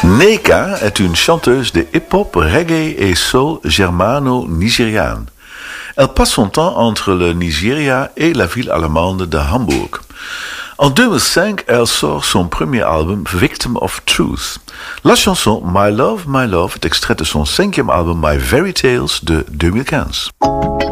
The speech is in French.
Nneka est une chanteuse de hip-hop, reggae et soul germano-nigériane. Elle passe son temps entre le Nigeria et la ville allemande de Hambourg. En 2005, elle sort son premier album Victim of Truth. La chanson My Love est extraite de son 5e album My Fairy Tales de 2015.